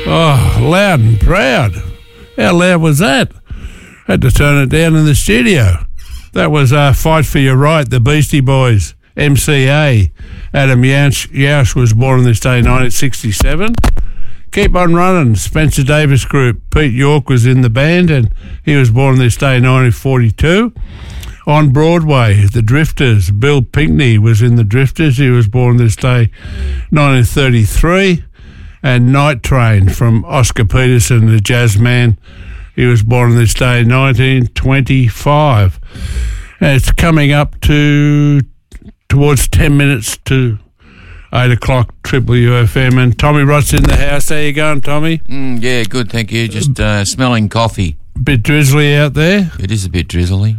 Oh, loud and proud. How loud was that? Had to turn it down in the studio. That was Fight for Your Right, the Beastie Boys, MCA. Adam Yauch was born on this day, 1967. Keep on Running, Spencer Davis Group. Pete York was in the band and he was born on this day, 1942. On Broadway, the Drifters. Bill Pinkney was in the Drifters. He was born this day, 1933. And Night Train from Oscar Peterson, the jazz man. He was born on this day, 1925. And it's coming up towards 10 minutes to 8 o'clock, Triple UFM. And Tommy Rott's in the house. How you going, Tommy? Yeah, good, thank you. Just smelling coffee. Bit drizzly out there? It is a bit drizzly.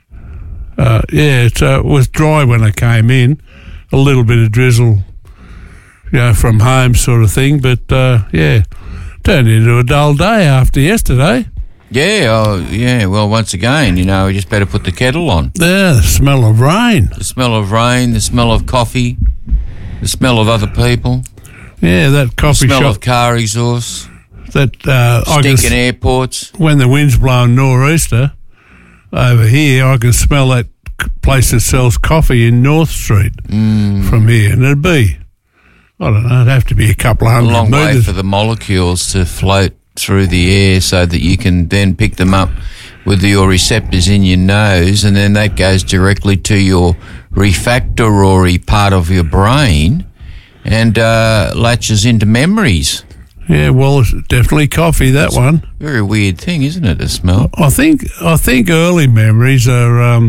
It was dry when I came in. A little bit of drizzle, from home sort of thing. But, turned into a dull day after yesterday. Yeah, well, once again, we just better put the kettle on. Yeah, the smell of rain. The smell of rain, the smell of coffee, the smell of other people. Yeah, that coffee shop. Smell of car exhaust. That stinking airports. When the wind's blowing nor'easter over here, I can smell that place that sells coffee in North Street from here. And it'd be, I don't know, it'd have to be a couple of hundred meters. A long way for the molecules to float through the air so that you can then pick them up with your receptors in your nose, and then that goes directly to your refractory part of your brain and latches into memories. Yeah, well, it's definitely coffee, that one. Very weird thing, isn't it, the smell? I think early memories are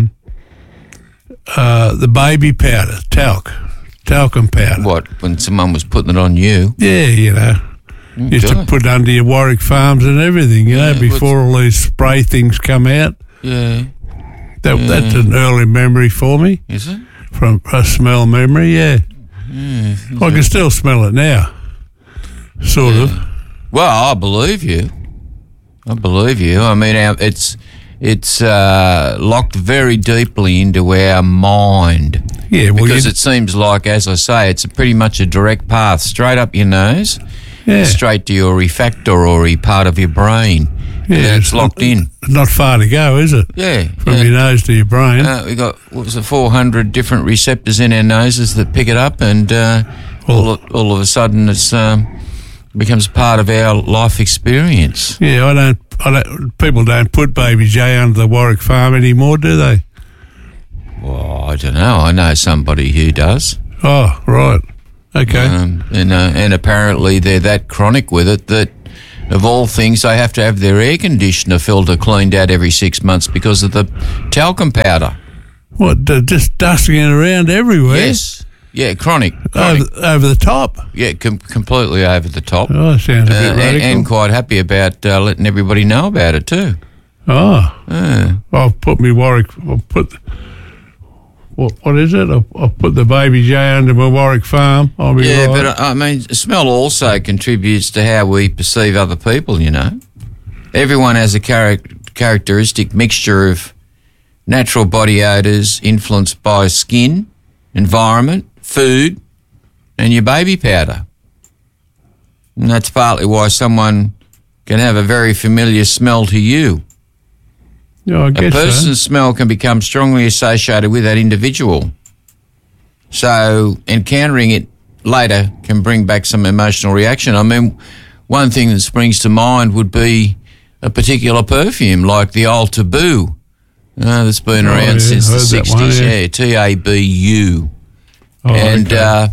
the baby powder, talcum powder. What, when someone was putting it on you? Yeah, used to put it under your Warwick Farms and everything, before all these spray things come out. Yeah. That's an early memory for me. Is it? From a smell memory, yeah. I can still smell it now. Sort of. Well, I believe you. I mean, it's locked very deeply into our mind. Yeah, well, because it seems like, as I say, it's pretty much a direct path straight up your nose, straight to your refractory part of your brain. Yeah, it's locked in. Not far to go, is it? Yeah. From your nose to your brain. We got 400 different receptors in our noses that pick it up, and all of a sudden it's becomes part of our life experience. Yeah, people don't put Baby J under the Warwick Farm anymore, do they? Well, I don't know. I know somebody who does. Oh, right. Okay. And apparently they're that chronic with it that, of all things, they have to have their air conditioner filter cleaned out every 6 months because of the talcum powder. What, just dusting it around everywhere? Yes. Yeah, chronic. Over the top? Yeah, completely over the top. Oh, sounds a bit radical. And quite happy about letting everybody know about it too. Oh. I'll put me Warwick... What is it? I'll put the Baby J under my Warwick Farm. I'll be right. But I mean, smell also contributes to how we perceive other people, Everyone has a characteristic mixture of natural body odours influenced by skin, environment, food, and your baby powder. And that's partly why someone can have a very familiar smell to you. Yeah, I guess a person's smell can become strongly associated with that individual. So encountering it later can bring back some emotional reaction. I mean, one thing that springs to mind would be a particular perfume like the old Taboo that's been around since the 60s. One, Tabu. And okay.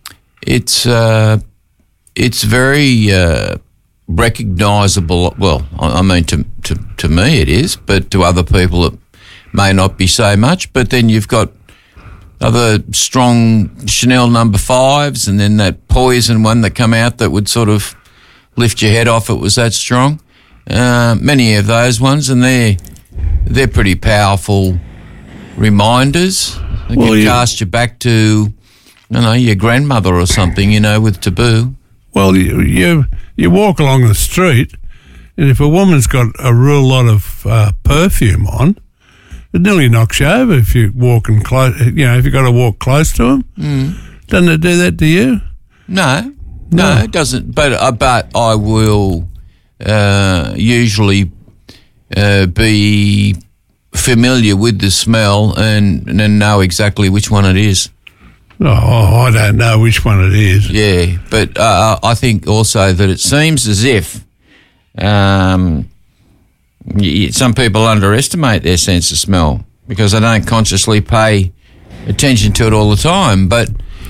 It's very recognisable. Well, I mean, to me it is, but to other people it may not be so much. But then you've got other strong Chanel No. 5s, and then that Poison one that come out that would sort of lift your head off. It was that strong. Many of those ones, and they're pretty powerful reminders. They can cast you back to, your grandmother or something, with Taboo. Well, you walk along the street, and if a woman's got a real lot of perfume on, it nearly knocks you over if you're walking close. If you've got to walk close to them. Doesn't it do that to you? No. No, it doesn't. But I will usually be familiar with the smell and know exactly which one it is. Oh, I don't know which one it is. Yeah, but I think also that it seems as if some people underestimate their sense of smell because they don't consciously pay attention to it all the time. But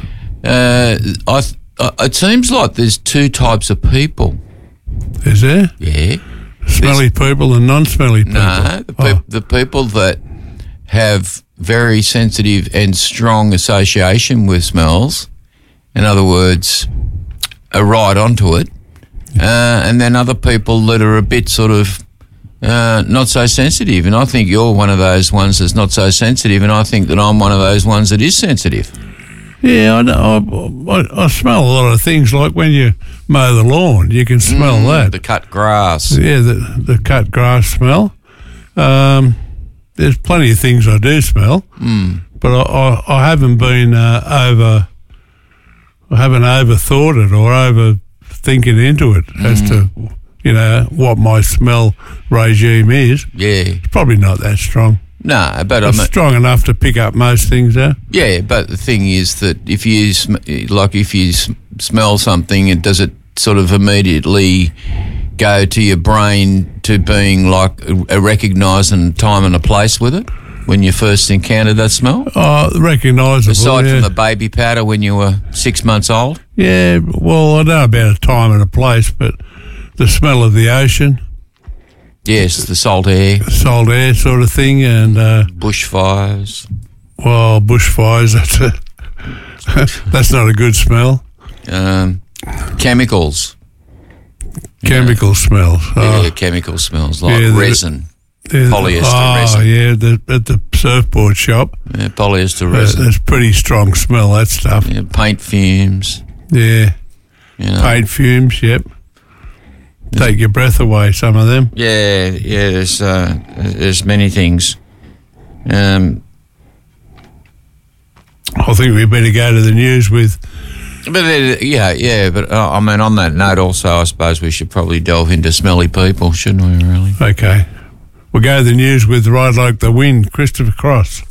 it seems like there's two types of people. Is there? Yeah. Smelly people and non-smelly people? No, the people that have very sensitive and strong association with smells, in other words, are right onto it, and then other people that are a bit sort of not so sensitive. And I think you're one of those ones that's not so sensitive, and I think that I'm one of those ones that is sensitive. Yeah, I smell a lot of things, like when you mow the lawn, you can smell that. The cut grass. Yeah, the cut grass smell. There's plenty of things I do smell, but I haven't been I haven't overthought it or overthinking into it as to, what my smell regime is. Yeah. It's probably not that strong. No, but it's strong enough to pick up most things, though. Yeah, but the thing is that if you smell something, does it sort of immediately go to your brain to being like a recognising time and a place with it when you first encountered that smell? Oh, recognisable. Aside from the baby powder when you were 6 months old? Yeah, well, I don't know about a time and a place, but the smell of the ocean. Yes, the salt air. Salt air sort of thing, and bushfires. Well, bushfires, that's not a good smell. Chemicals. Chemical smells. Yeah, chemical smells like resin. Polyester resin. Yeah, at the surfboard shop. Yeah, polyester resin. That's pretty strong smell, that stuff. Yeah, paint fumes. Yeah. Paint fumes, yep. Take your breath away, some of them. Yeah, there's many things. I think we better go to the news with... But I mean, on that note also, I suppose we should probably delve into smelly people, shouldn't we, really? Okay. We'll go to the news with Ride Like the Wind, Christopher Cross.